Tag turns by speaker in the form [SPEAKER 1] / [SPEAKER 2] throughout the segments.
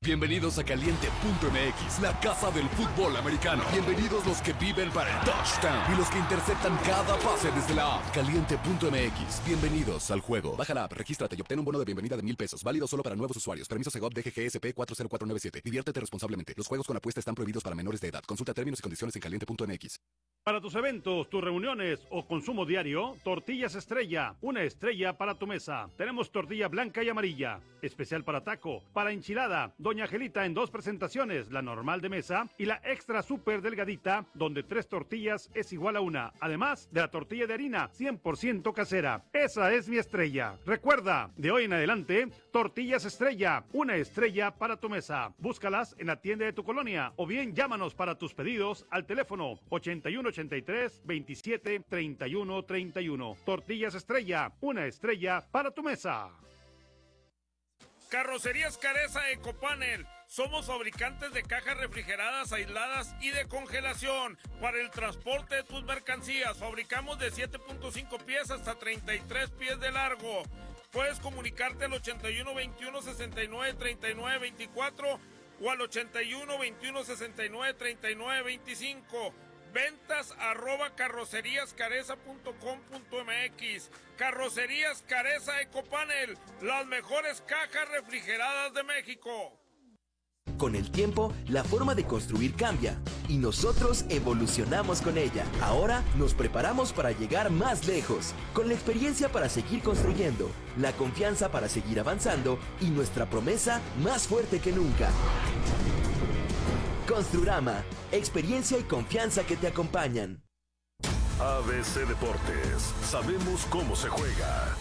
[SPEAKER 1] Bienvenidos a Caliente.mx, la casa del fútbol americano. Bienvenidos los que viven para el touchdown y los que interceptan cada pase desde la app. Caliente.mx, bienvenidos al juego. Baja la app, regístrate y obtén un bono de bienvenida de $1,000. Válido solo para nuevos usuarios. Permiso Segov DGGSP 40497. Diviértete responsablemente. Los juegos con apuesta están prohibidos para menores de edad. Consulta términos y condiciones en Caliente.mx.
[SPEAKER 2] Para tus eventos, tus reuniones o consumo diario, Tortillas Estrella, una estrella para tu mesa. Tenemos tortilla blanca y amarilla, especial para taco, para enchilada, Doña Angelita en 2 presentaciones, la normal de mesa y la extra súper delgadita, donde 3 tortillas es igual a 1, además de la tortilla de harina 100% casera. Esa es mi estrella. Recuerda, de hoy en adelante, Tortillas Estrella, una estrella para tu mesa. Búscalas en la tienda de tu colonia o bien llámanos para tus pedidos al teléfono 8183-273131. Tortillas Estrella, una estrella para tu mesa.
[SPEAKER 3] Carrocerías Careza Ecopanel. Somos fabricantes de cajas refrigeradas, aisladas y de congelación para el transporte de tus mercancías. Fabricamos de 7.5 pies hasta 33 pies de largo. Puedes comunicarte al 81 21 69 39 24 o al 81 21 69 39 25. Ventas @carroceríascareza.com.mx. Carrocerías Careza Ecopanel, las mejores cajas refrigeradas de México.
[SPEAKER 4] Con el tiempo, la forma de construir cambia y nosotros evolucionamos con ella. Ahora nos preparamos para llegar más lejos, con la experiencia para seguir construyendo, la confianza para seguir avanzando y nuestra promesa más fuerte que nunca. Construrama, experiencia y confianza que te acompañan.
[SPEAKER 5] ABC Deportes, sabemos cómo se juega.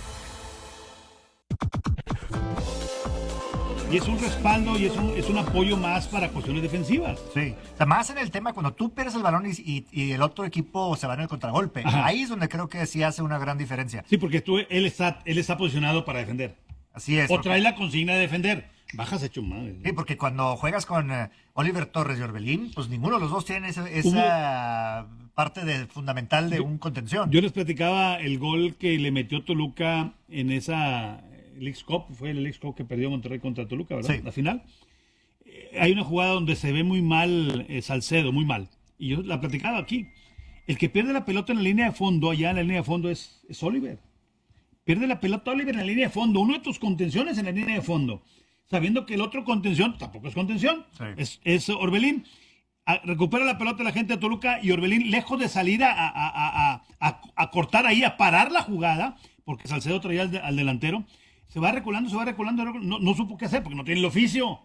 [SPEAKER 2] Y es un respaldo y es un apoyo más para cuestiones defensivas.
[SPEAKER 6] Sí, además en el tema cuando tú pierdes el balón y el otro equipo se va en el contragolpe. Ajá. Ahí es donde creo que sí hace una gran diferencia.
[SPEAKER 2] Sí, porque él está posicionado para defender.
[SPEAKER 6] Así es.
[SPEAKER 2] O trae la consigna de defender. Bajas hecho madre.
[SPEAKER 6] Sí, porque cuando juegas con Oliver Torres y Orbelín, pues ninguno de los dos tiene esa parte fundamental de un contención.
[SPEAKER 2] Yo les platicaba el gol que le metió Toluca en esa Leagues Cup, fue el Leagues Cup que perdió Monterrey contra Toluca, ¿verdad? Sí. La final. Hay una jugada donde se ve muy mal Salcedo, muy mal. Y yo la platicaba aquí. El que pierde la pelota en la línea de fondo, allá en la línea de fondo, es Oliver. Pierde la pelota Oliver en la línea de fondo, uno de tus contenciones en la línea de fondo. Sabiendo que el otro contención tampoco es contención, sí. es Orbelín. Recupera la pelota la gente de Toluca y Orbelín, lejos de salir a cortar ahí, a parar la jugada, porque Salcedo traía al delantero, se va reculando, no supo qué hacer porque no tiene el oficio.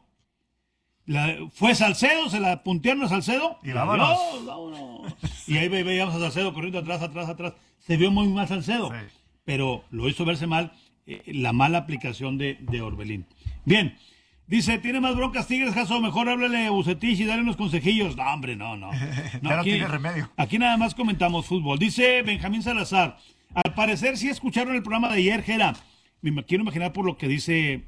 [SPEAKER 2] Fue Salcedo, se la puntearon a Salcedo
[SPEAKER 6] y vámonos.
[SPEAKER 2] Y ahí veíamos a Salcedo corriendo atrás. Se vio muy mal Salcedo, sí. Pero lo hizo verse mal la mala aplicación de Orbelín. Bien, dice, tiene más broncas Tigres, Jaso, mejor háblale a Bucetich y dale unos consejillos. No, hombre, no.
[SPEAKER 6] Ya no tiene remedio.
[SPEAKER 2] Aquí nada más comentamos fútbol. Dice Benjamín Salazar, al parecer sí escucharon el programa de ayer, Gera. Me quiero imaginar por lo que dice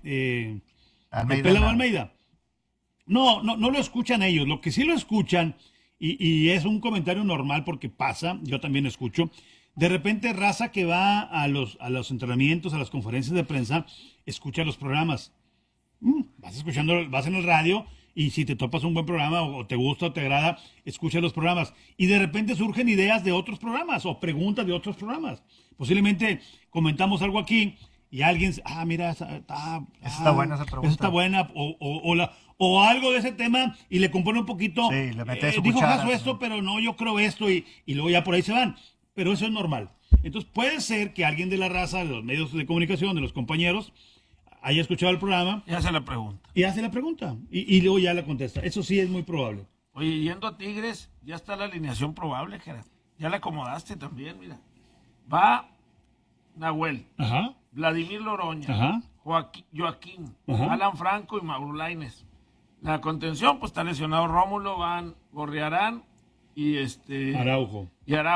[SPEAKER 2] Almeida. No lo escuchan ellos. Lo que sí lo escuchan, y es un comentario normal porque pasa, yo también escucho, de repente raza que va a los entrenamientos, a las conferencias de prensa, escucha los programas. Vas escuchando, vas en el radio y si te topas un buen programa o te gusta o te agrada, escucha los programas. Y de repente surgen ideas de otros programas o preguntas de otros programas. Posiblemente comentamos algo aquí y alguien, mira, está
[SPEAKER 6] buena esa pregunta.
[SPEAKER 2] Está buena, o algo de ese tema y le compone un poquito.
[SPEAKER 6] Sí, le mete su
[SPEAKER 2] dijo
[SPEAKER 6] cuchara,
[SPEAKER 2] Jaso esto, pero no, yo creo esto y luego ya por ahí se van. Pero eso es normal. Entonces puede ser que alguien de la raza, de los medios de comunicación, de los compañeros, haya escuchado el programa.
[SPEAKER 3] Y hace la pregunta.
[SPEAKER 2] Y luego ya la contesta. Eso sí es muy probable.
[SPEAKER 3] Oye, yendo a Tigres, ya está la alineación probable, Gerard. Ya la acomodaste también, mira. Va Nahuel.
[SPEAKER 2] Ajá.
[SPEAKER 3] Vladimir Loroña.
[SPEAKER 2] Ajá.
[SPEAKER 3] Joaquín.
[SPEAKER 2] Ajá.
[SPEAKER 3] Alan Franco y Mauro Lainez. La contención, pues está lesionado Rómulo, van Gorriarán y
[SPEAKER 2] Araujo.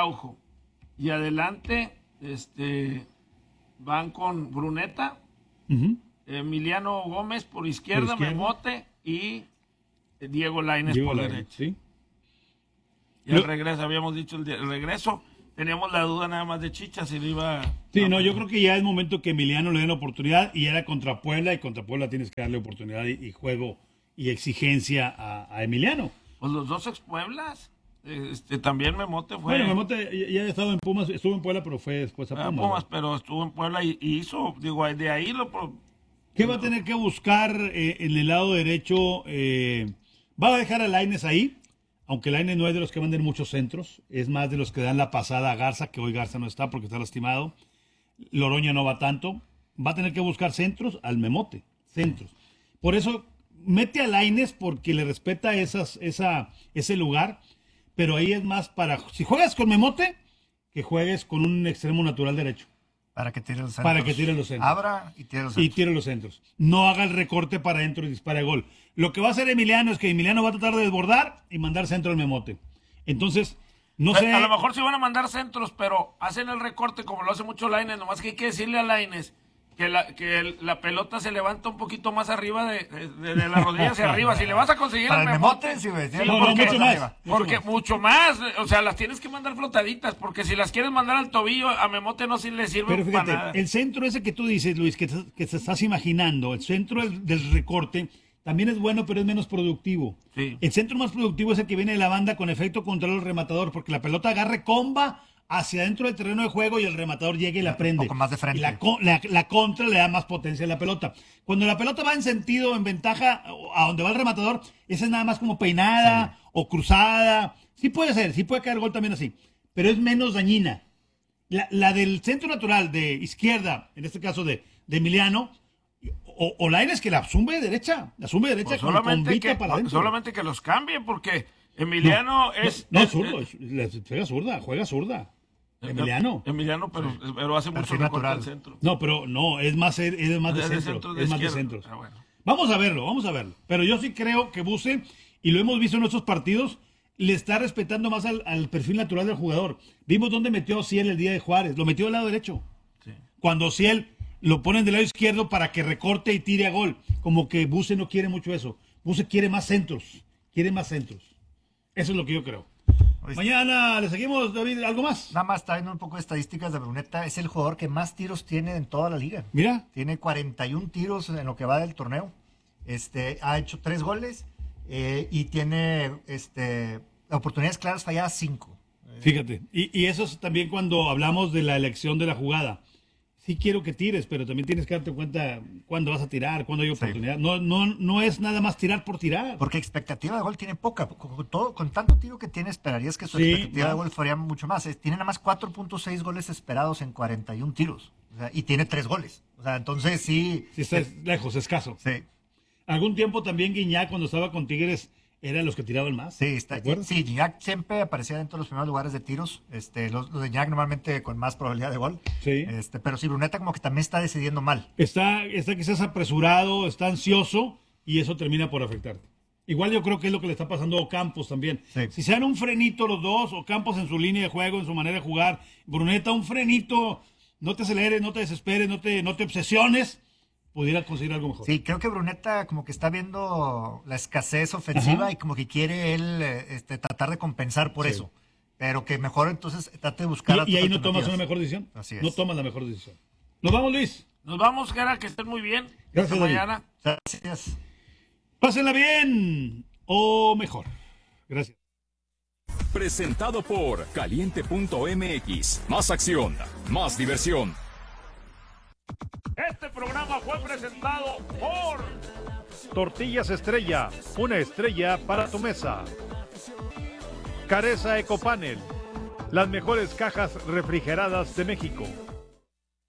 [SPEAKER 3] Y adelante, van con Bruneta.
[SPEAKER 2] Uh-huh.
[SPEAKER 3] Emiliano Gómez por izquierda, Memote y Diego Lainez por derecha.
[SPEAKER 2] Sí.
[SPEAKER 3] Y el regreso, habíamos dicho el regreso, teníamos la duda nada más de Chicha si le iba.
[SPEAKER 2] Sí, yo creo que ya es momento que Emiliano le den oportunidad y era contra Puebla y contra Puebla tienes que darle oportunidad y juego y exigencia a Emiliano.
[SPEAKER 3] Pues los dos ex-Pueblas. También Memote fue.
[SPEAKER 2] Bueno, Memote ya ha estado en Pumas, estuvo en Puebla, pero fue después a Pumas.
[SPEAKER 3] Pero estuvo en Puebla y hizo, digo, de ahí lo...
[SPEAKER 2] ¿Qué va a tener que buscar en el lado derecho? Va a dejar a Lainez ahí, aunque Lainez no es de los que manden muchos centros, es más de los que dan la pasada a Garza, que hoy Garza no está porque está lastimado. Loroña no va tanto. Va a tener que buscar centros al Memote, centros. Por eso mete a Lainez porque le respeta ese lugar, pero ahí es más para, si juegas con Memote, que juegues con un extremo natural derecho.
[SPEAKER 6] Para que tire los centros.
[SPEAKER 2] Para que tire los centros.
[SPEAKER 6] Abra y tire los centros.
[SPEAKER 2] Y tire los centros. No haga el recorte para adentro y dispare gol. Lo que va a hacer Emiliano es que Emiliano va a tratar de desbordar y mandar centro al Memote. Entonces, no sé.
[SPEAKER 3] A lo mejor sí van a mandar centros, pero hacen el recorte como lo hace mucho Lainez. Nomás que hay que decirle a Lainez que la pelota se levanta un poquito más arriba de la rodilla hacia arriba. Si le vas a conseguir
[SPEAKER 6] para
[SPEAKER 3] al
[SPEAKER 6] el Memote, sí, güey.
[SPEAKER 2] Mucho
[SPEAKER 3] mucho más. O sea, las tienes que mandar flotaditas, porque si las quieres mandar al tobillo, a Memote no le sirve.
[SPEAKER 2] Pero fíjate,
[SPEAKER 3] para nada.
[SPEAKER 2] el centro ese que tú dices, Luis, que te estás imaginando, el centro del recorte, también es bueno, pero es menos productivo.
[SPEAKER 3] Sí.
[SPEAKER 2] El centro más productivo es el que viene de la banda con efecto contrario al rematador, porque la pelota agarre comba hacia dentro del terreno de juego y el rematador llega y la prende.
[SPEAKER 6] Un poco más de frente.
[SPEAKER 2] Y la contra le da más potencia a la pelota. Cuando la pelota va en sentido, en ventaja, a donde va el rematador, esa es nada más como peinada o cruzada. Sí puede ser, sí puede caer gol también así, pero es menos dañina. La del centro natural de izquierda, en este caso de Emiliano, o Lainez que la zumbe de derecha
[SPEAKER 3] Pues
[SPEAKER 2] con para adentro.
[SPEAKER 3] solamente que los cambie, porque Emiliano
[SPEAKER 2] No, es zurdo, juega zurda. Emiliano,
[SPEAKER 3] pero hace mucho recorte al centro.
[SPEAKER 2] No, pero no, es más de centro. Es más de centros.
[SPEAKER 3] Bueno.
[SPEAKER 2] Vamos a verlo. Pero yo sí creo que Buse, y lo hemos visto en nuestros partidos, le está respetando más al perfil natural del jugador. Vimos dónde metió Ciel el día de Juárez. Lo metió del lado derecho.
[SPEAKER 3] Sí.
[SPEAKER 2] Cuando Ciel lo ponen del lado izquierdo para que recorte y tire a gol. Como que Buse no quiere mucho eso. Buse quiere más centros. Eso es lo que yo creo. Mañana le seguimos, David, ¿algo más?
[SPEAKER 6] Nada más, está viendo un poco de estadísticas de Bruneta. Es el jugador que más tiros tiene en toda la liga.
[SPEAKER 2] Mira.
[SPEAKER 6] Tiene 41 tiros en lo que va del torneo. Ha hecho 3 goles y tiene oportunidades claras falladas 5.
[SPEAKER 2] Fíjate. Y eso es también cuando hablamos de la elección de la jugada. Sí quiero que tires, pero también tienes que darte cuenta cuándo vas a tirar, cuándo hay oportunidad. Sí. No es nada más tirar por tirar.
[SPEAKER 6] Porque expectativa de gol tiene poca. Con tanto tiro que tiene, esperarías que su expectativa de gol fuera mucho más. Tiene nada más 4.6 goles esperados en 41 tiros. O sea, y tiene 3 goles. O sea, entonces sí.
[SPEAKER 2] Sí, está lejos, escaso.
[SPEAKER 6] Sí.
[SPEAKER 2] Algún tiempo también Guiñac, cuando estaba con Tigres, eran los que tiraban más.
[SPEAKER 6] Sí, Guiñac siempre aparecía dentro de los primeros lugares de tiros. Los de Guiñac normalmente con más probabilidad de gol.
[SPEAKER 2] Sí.
[SPEAKER 6] Pero sí, Bruneta como que también está decidiendo mal.
[SPEAKER 2] Está quizás apresurado, está ansioso y eso termina por afectarte. Igual yo creo que es lo que le está pasando a Ocampos también. Sí. Si se dan un frenito los dos, Ocampos en su línea de juego, en su manera de jugar, Bruneta un frenito, no te aceleres, no te desesperes, no te obsesiones, pudiera conseguir algo mejor.
[SPEAKER 6] Sí, creo que Bruneta como que está viendo la escasez ofensiva y como que quiere él tratar de compensar por eso. Pero que mejor entonces trate de buscar
[SPEAKER 2] y ahí no tomas una mejor decisión.
[SPEAKER 6] Así es.
[SPEAKER 2] No tomas la mejor decisión. Nos vamos, Luis.
[SPEAKER 3] Nos vamos, Gara, que estén muy bien.
[SPEAKER 2] Gracias,
[SPEAKER 3] mañana.
[SPEAKER 6] Gracias.
[SPEAKER 2] Pásenla bien o mejor. Gracias.
[SPEAKER 1] Presentado por Caliente.mx. Más acción, más diversión.
[SPEAKER 3] Este programa fue presentado por
[SPEAKER 7] Tortillas Estrella, una estrella para tu mesa. Careza Ecopanel, las mejores cajas refrigeradas de México.